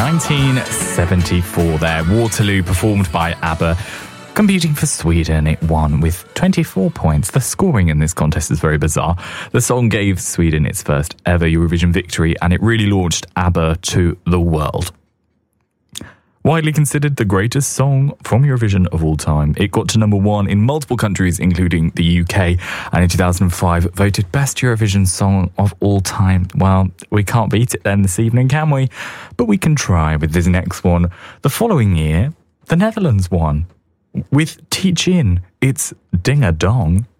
1974 there. Waterloo, performed by ABBA. Competing for Sweden, it won with 24 points. The scoring in this contest is very bizarre. The song gave Sweden its first ever Eurovision victory, and it really launched ABBA to the world. Widely considered the greatest song from Eurovision of all time, it got to number 1 in multiple countries, including the UK, and in 2005 voted Best Eurovision Song of all time. Well, we can't beat it then this evening, can we? But we can try with this next one. The following year, the Netherlands won with Teach In. It's Ding a Dong.